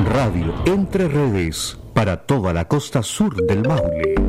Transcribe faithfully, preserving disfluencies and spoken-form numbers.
Radio Entre Redes para toda la costa sur del Maule.